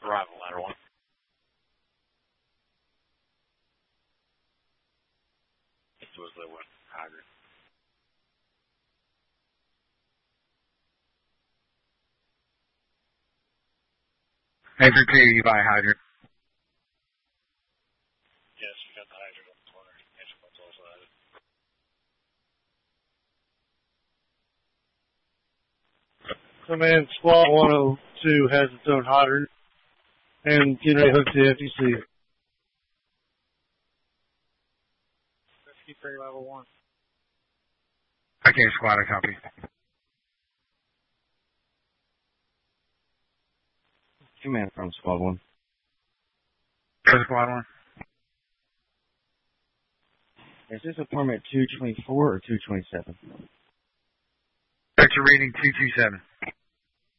Arrival ladder 1. East was the one. Hydrant. Anchor 2, you buy hydrant. Yes, we got the hydrant on the corner. Engine one's also added. Command Squad 102 has its own hydrant and getting hooked to FTC. Rescue 3, level 1. Okay, squad, I copy. Command from Squad 1. Squad 1. Is this appointment 224 or 227? That's your reading 227.